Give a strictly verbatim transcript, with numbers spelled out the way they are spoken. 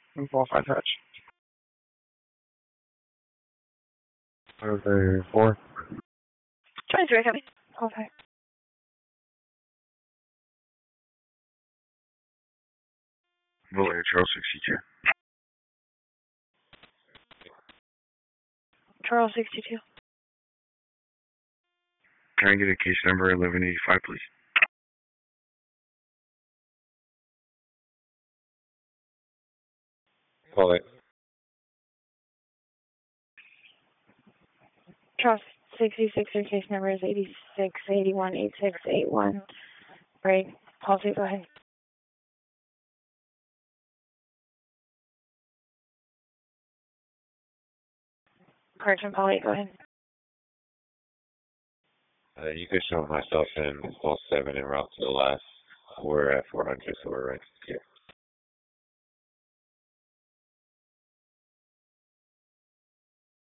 Qualified touch. Over four. twenty-three, copy. Qualified. Bullet Charles sixty-two. Charles sixty-two. Can I get a case number eleven eighty-five, please? Call it. Charles sixty-six, your case number is eighty-six eighty-one eighty-six eighty-one. Break. Policy, go ahead. Correction, Polly, go ahead. Uh, you could show myself in Fall seven and route to the last. We're at four hundred, so we're right here.